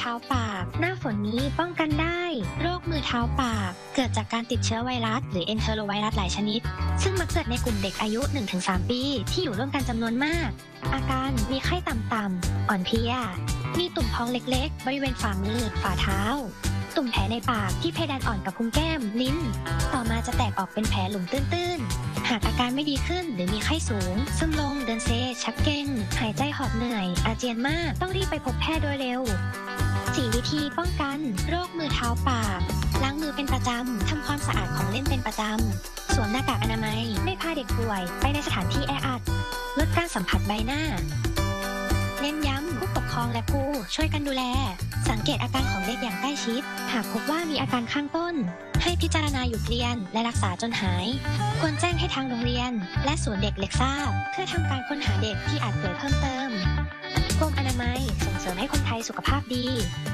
ท้าปากหน้าฝนนี้ป้องกันได้โรคมือเท้าปากเกิดจากการติดเชื้อไวรัสหรือเอนเทอโรไวรัสหลายชนิดซึ่งมักเกิดในกลุ่มเด็กอายุ 1-3 ปีที่อยู่ร่วมกันจำนวนมากอาการมีไข้ต่ำๆอ่อนเพลียมีตุ่มพองเล็กๆบริเวณฝ่ามือฝ่าเท้าตุ่มแผลในปากที่เพดานอ่อนกับพุ้งแก้มลิ้นต่อมาจะแตกออกเป็นแผลหลุมตื้นๆหากอาการไม่ดีขึ้นหรือมีไข้สูงซึมลงเดินเซชักเกร็งหายใจหอบเหนื่อยอาเจียนมากต้องรีบไปพบแพทย์โดยเร็ว4 วิธีป้องกันโรคมือเท้าปากล้างมือเป็นประจำทำความสะอาดของเล่นเป็นประจำสวมหน้ากากอนามัยไม่พาเด็กป่วยไปในสถานที่แออัดลดการสัมผัสใบหน้าเน้นย้ำผู้ปกครองและครูช่วยกันดูแลสังเกตอาการของเด็กอย่างใกล้ชิดหากพบว่ามีอาการข้างต้นให้พิจารณาหยุดเรียนและรักษาจนหายควรแจ้งให้ทางโรงเรียนและศูนย์เด็กเล็กทราบเพื่อทำการค้นหาเด็กที่อาจป่วยเพิ่มเติมกรมอนามัยส่งเสริมให้คนไทยสุขภาพดี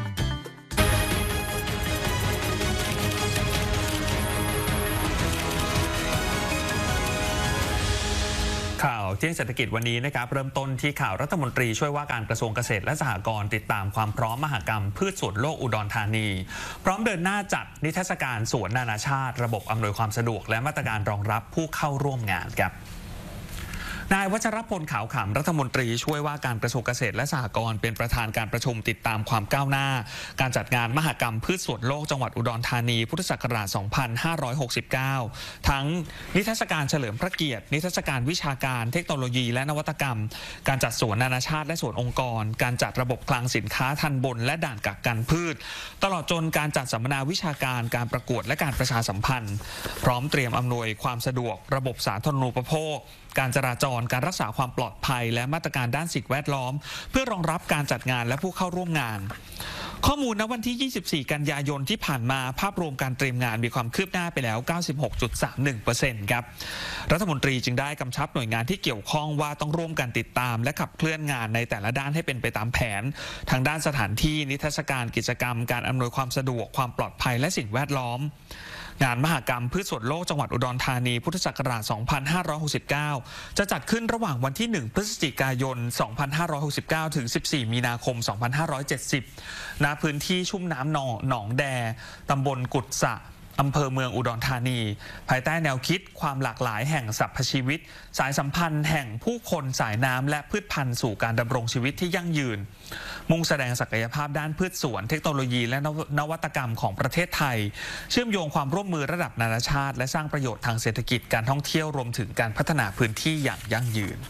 ข่าวเที่ยงเศรษฐกิจวันนี้นะครับเริ่มต้นที่ข่าวรัฐมนตรีช่วยว่าการกระทรวงเกษตรและสหกรณ์ติดตามความพร้อมมหกรรมพืชสวนโลกอุดรธานีพร้อมเดินหน้าจัดนิทรรศการสวนนานาชาติระบบอำนวยความสะดวกและมาตรการรองรับผู้เข้าร่วมงานครับนายวัชรพลขาวขำรัฐมนตรีช่วยว่าการกระทรวงเกษตรและสหกรณ์เป็นประธานการประชุมติดตามความก้าวหน้าการจัดงานมหกรรมพืชสวนโลกจังหวัดอุดรธานีพุทธศักราช 2569 ทั้งนิทรรศการเฉลิมพระเกียรตินิทรรศการวิชาการเทคโนโลยีและนวัตกรรมการจัดสวนนานาชาติและสวนองค์กรการจัดระบบคลังสินค้าทันบนและด่านกักกันพืชตลอดจนการจัดสัมมนาวิชาการการประกวดและการประชาสัมพันธ์พร้อมเตรียมอำนวยความสะดวกระบบสาธารณูปโภคการจราจรการรักษาความปลอดภัยและมาตรการด้านสิ่งแวดล้อมเพื่อรองรับการจัดงานและผู้เข้าร่วมงานข้อมูลณวันที่ 24 กันยายนที่ผ่านมาภาพรวมการเตรียมงานมีความคืบหน้าไปแล้ว 96.31% ครับรัฐมนตรีจึงได้กำชับหน่วยงานที่เกี่ยวข้องว่าต้องร่วมกันติดตามและขับเคลื่อนงานในแต่ละด้านให้เป็นไปตามแผนทางด้านสถานที่นิทรรศการกิจกรรมการอำนวยความสะดวกความปลอดภัยและสิ่งแวดล้อมงานมหกรรมพืชสวนโลกจังหวัดอุดรธานีพุทธศักราช 2569 จะจัดขึ้นระหว่างวันที่ 1 พฤศจิกายน 2569 ถึง 14 มีนาคม 2570 ณ พื้นที่ชุ่มน้ำหนองแดตำบลกุดสะอำเภอเมืองอุดรธานีภายใต้แนวคิดความหลากหลายแห่งสรรพชีวิตสายสัมพันธ์แห่งผู้คนสายน้ำและพืชพันธุ์สู่การดำรงชีวิตที่ยั่งยืนมุ่งแสดงศักยภาพด้านพืชสวนเทคโนโลยีและนวัตกรรมของประเทศไทยเชื่อมโยงความร่วมมือระดับนานาชาติและสร้างประโยชน์ทางเศรษฐกิจการท่องเที่ยวรวมถึงการพัฒนาพื้นที่อย่างยั่งยืน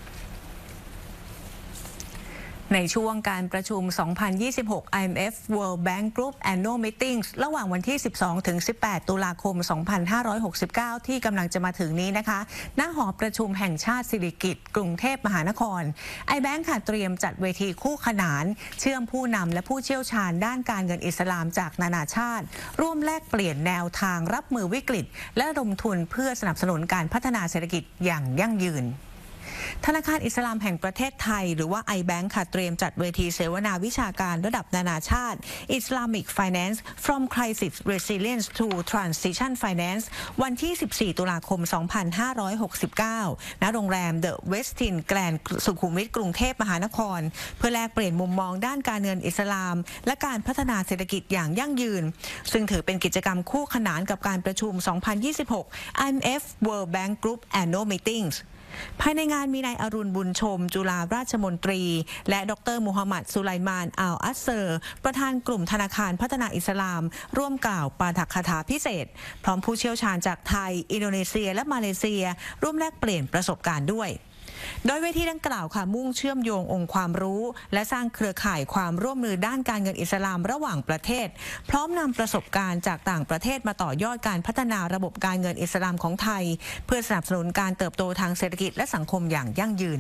ในช่วงการประชุม 2026 IMF World Bank Group Annual Meetings ระหว่างวันที่ 12-18 ตุลาคม 2569 ที่กำลังจะมาถึงนี้นะคะณหอประชุมแห่งชาติสิริกิติ์กรุงเทพมหานคร iBank ค่ะเตรียมจัดเวทีคู่ขนานเชื่อมผู้นำและผู้เชี่ยวชาญด้านการเงินอิสลามจากนานาชาติร่วมแลกเปลี่ยนแนวทางรับมือวิกฤตและระดมทุนเพื่อสนับสนุนการพัฒนาเศรษฐกิจอย่างยั่งยืนธนาคารอิสลามแห่งประเทศไทยหรือว่า iBank ค่ะเตรียมจัดเวทีเสวนาวิชาการระดับนานาชาติ Islamic Finance from Crisis Resilience to Transition Finance วันที่ 14 ตุลาคม 2569 ณ โรงแรม The Westin Grand สุขุมวิทกรุงเทพมหานครเพื่อแลกเปลี่ยนมุมมองด้านการเงินอิสลามและการพัฒนาเศรษฐกิจอย่างยั่งยืนซึ่งถือเป็นกิจกรรมคู่ขนานกับการประชุม 2026 IMF World Bank Group Annual Meetingsภายในงานมีนายอรุณบุญชมจุฬาราชมนตรีและดรมูฮัมหมัดสุไลมานอัลอัสเซอร์ประธานกลุ่มธนาคารพัฒนาอิสลามร่วมกล่าวปาฐกถาพิเศษพร้อมผู้เชี่ยวชาญจากไทยอินโดนีเซียและมาเลเซียร่วมแลกเปลี่ยนประสบการณ์ด้วยโดยเวทีดังกล่าวค่ะมุ่งเชื่อมโยงองค์ความรู้และสร้างเครือข่ายความร่วมมือด้านการเงินอิสลามระหว่างประเทศพร้อมนำประสบการณ์จากต่างประเทศมาต่อยอดการพัฒนาระบบการเงินอิสลามของไทยเพื่อสนับสนุนการเติบโตทางเศรษฐกิจและสังคมอย่างยั่งยืน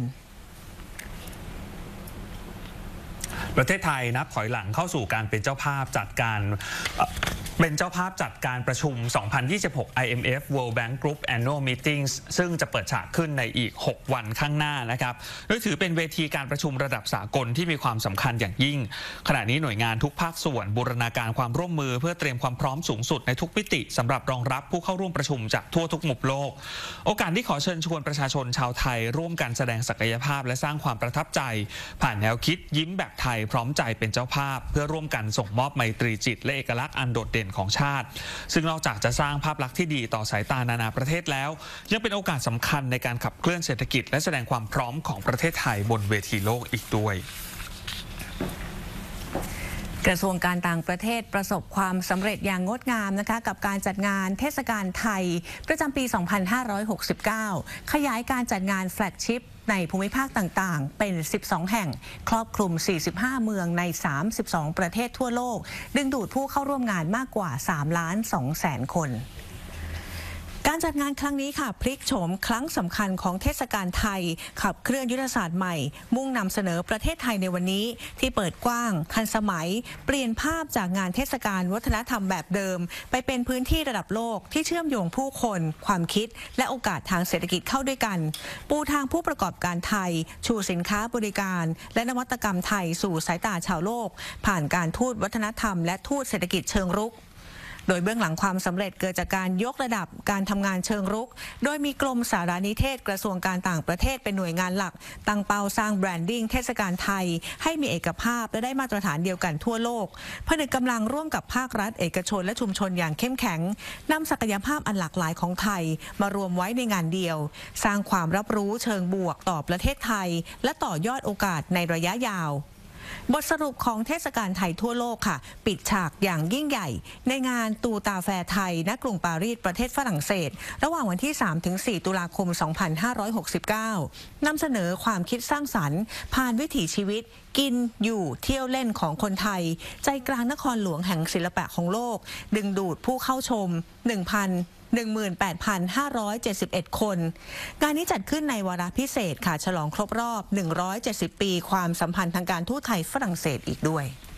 ประเทศไทยนับถอยหลังเข้าสู่การเป็นเจ้าภาพจัดการเป็นเจ้าภาพจัดการประชุม 2026 IMF World Bank Group Annual Meetings ซึ่งจะเปิดฉากขึ้นในอีก 6 วันข้างหน้านะครับโดยถือเป็นเวทีการประชุมระดับสากลที่มีความสำคัญอย่างยิ่งขณะนี้หน่วยงานทุกภาคส่วนบูรณาการความร่วมมือเพื่อเตรียมความพร้อมสูงสุดในทุกมิติสำหรับรองรับผู้เข้าร่วมประชุมจากทั่วทุกมุมโลกโอกาสที่ขอเชิญชวนประชาชนชาวไทยร่วมกันแสดงศักยภาพและสร้างความประทับใจผ่านแนวคิดยิ้มแบบไทยพร้อมใจเป็นเจ้าภาพเพื่อร่วมกันส่งมอบไมตรีจิตและเอกลักษณ์อันโดดเด่นของชาติซึ่งนอกจากจะสร้างภาพลักษณ์ที่ดีต่อสายตานานาประเทศแล้วยังเป็นโอกาสสำคัญในการขับเคลื่อนเศรษฐกิจและแสดงความพร้อมของประเทศไทยบนเวทีโลกอีกด้วยกระทรวงการต่างประเทศประสบความสำเร็จอย่างงดงามนะคะกับการจัดงานเทศกาลไทยประจำปี 2569 ขยายการจัดงานแฟลกชิพในภูมิภาคต่างๆ เป็น 12 แห่งครอบคลุม 45 เมืองใน 32 ประเทศทั่วโลกดึงดูดผู้เข้าร่วมงานมากกว่า 3,200,000 คนการจัดงานครั้งนี้ค่ะพลิกโฉมครั้งสำคัญของเทศกาลไทยขับเคลื่อนยุทธศาสตร์ใหม่มุ่งนำเสนอประเทศไทยในวันนี้ที่เปิดกว้างทันสมัยเปลี่ยนภาพจากงานเทศกาลวัฒนธรรมแบบเดิมไปเป็นพื้นที่ระดับโลกที่เชื่อมโยงผู้คนความคิดและโอกาสทางเศรษฐกิจเข้าด้วยกันปูทางผู้ประกอบการไทยชูสินค้าบริการและนวัตกรรมไทยสู่สายตาชาวโลกผ่านการทูตวัฒนธรรมและทูตเศรษฐกิจเชิงรุกโดยเบื้องหลังความสำเร็จเกิดจากการยกระดับการทำงานเชิงรุกโดยมีกรมสารนิเทศกระทรวงการต่างประเทศเป็นหน่วยงานหลักตั้งเป้าสร้างแบรนดิ้งเทศกาลไทยให้มีเอกภาพและได้มาตรฐานเดียวกันทั่วโลกผนึกกำลังร่วมกับภาครัฐเอกชนและชุมชนอย่างเข้มแข็งนำศักยภาพอันหลากหลายของไทยมารวมไว้ในงานเดียวสร้างความรับรู้เชิงบวกต่อประเทศไทยและต่อยอดโอกาสในระยะยาวบทสรุปของเทศกาลไทยทั่วโลกค่ะปิดฉากอย่างยิ่งใหญ่ในงานตูตาแฟร์ไทยณกรุงปารีสประเทศฝรั่งเศสระหว่างวันที่ 3-4 ตุลาคม 2569 นำเสนอความคิดสร้างสรรค์ผ่านวิถีชีวิตกินอยู่เที่ยวเล่นของคนไทยใจกลางนครหลวงแห่งศิลปะของโลกดึงดูดผู้เข้าชม 18,571 คนงานนี้จัดขึ้นในวาระพิเศษค่ะฉลองครบรอบ170 ปีความสัมพันธ์ทางการทูตไทยฝรั่งเศสอีกด้วย